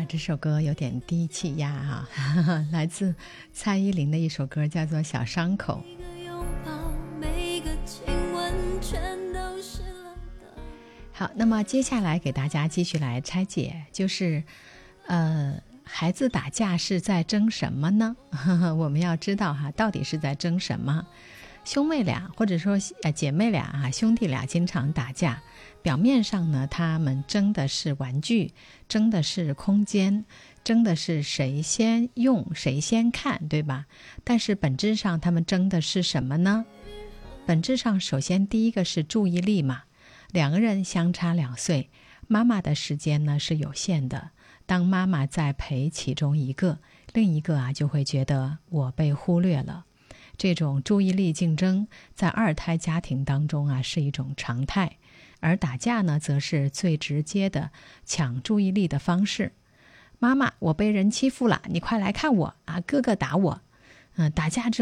这首歌有点低气压啊，来自蔡依林的一首歌，叫做《小伤口》。好，那么接下来给大家继续来拆解，就是孩子打架是在争什么呢？我们要知道到底是在争什么。兄妹俩或者说姐妹俩兄弟俩经常打架，表面上呢他们争的是玩具，争的是空间，争的是谁先用谁先看，对吧？但是本质上他们争的是什么呢？本质上首先第一个是注意力嘛，两个人相差2岁，妈妈的时间呢是有限的，当妈妈在陪其中一个，另一个就会觉得我被忽略了。这种注意力竞争在2胎家庭当中是一种常态，而打架呢则是最直接的抢注意力的方式。妈妈，我被人欺负了，你快来看我哥哥打我。打架之